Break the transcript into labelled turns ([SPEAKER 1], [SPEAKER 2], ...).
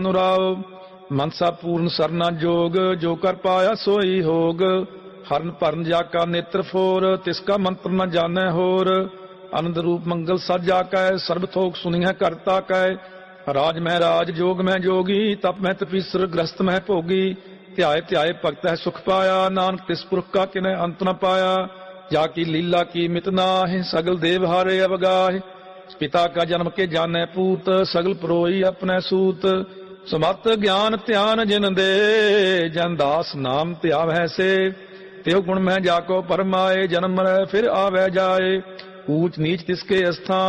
[SPEAKER 1] अनुराव मनसा पूर्ण सरना जोग, जो कर पाया सोई होग। हरन भरन जाका नेत्र फोर, तिसका मंत्र न जानै होर। आनंद रूप मंगल सज आकै, सर्ब थोक सुनिया करता कै। राज में राज, जोग में जोगी, तप में तपीसर, ग्रस्त में भोगी। ध्याय ध्याय भगत है सुख पाया, नानक तिस पुरख का किने अंत न पाया। जाकी लीला की मित नाहि, सगल देव हारे अवगाहि। पिता का जन्म के जाने पूत, सगल परोई अपने सूत। समत ज्ञान ध्यान जिन दे, जन दास नाम त्यावै से। त्यो गुण में जाको परमाए, जन्म मरै फिर आवे जाए। ऊंच नीच तिसके स्थान,